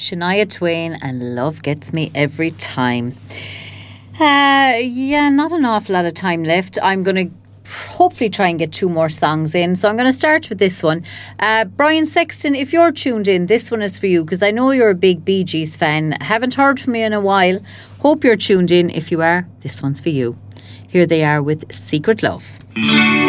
Shania Twain and Love Gets Me Every Time. Not an awful lot of time left. I'm going to hopefully try and get 2 more songs in. So I'm going to start with this one. Brian Sexton, if you're tuned in, this one is for you because I know you're a big Bee Gees fan. Haven't heard from you in a while. Hope you're tuned in. If you are, this one's for you. Here they are with Secret Love.